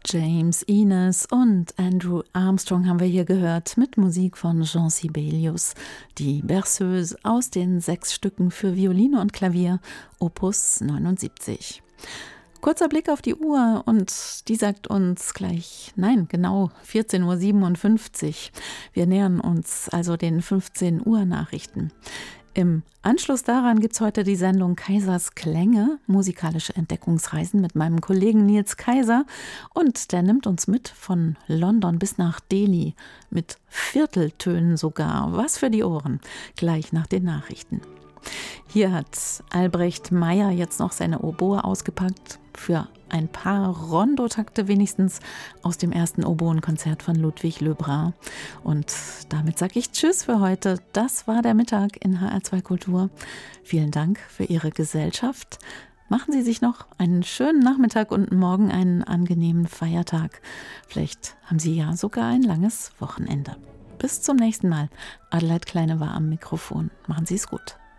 James Innes und Andrew Armstrong haben wir hier gehört mit Musik von Jean Sibelius, die Berceuse aus den 6 Stücken für Violine und Klavier, Opus 79. Kurzer Blick auf die Uhr und die sagt uns gleich, nein, genau 14:57 Uhr. Wir nähern uns also den 15 Uhr Nachrichten. Im Anschluss daran gibt es heute die Sendung Kaisers Klänge, musikalische Entdeckungsreisen mit meinem Kollegen Nils Kaiser. Und der nimmt uns mit von London bis nach Delhi, mit Vierteltönen sogar. Was für die Ohren, gleich nach den Nachrichten. Hier hat Albrecht Meyer jetzt noch seine Oboe ausgepackt für ein paar Rondotakte wenigstens aus dem ersten Oboenkonzert von Ludwig Lebrun. Und damit sage ich Tschüss für heute. Das war der Mittag in HR2 Kultur. Vielen Dank für Ihre Gesellschaft. Machen Sie sich noch einen schönen Nachmittag und morgen einen angenehmen Feiertag. Vielleicht haben Sie ja sogar ein langes Wochenende. Bis zum nächsten Mal. Adelheid Kleine war am Mikrofon. Machen Sie es gut.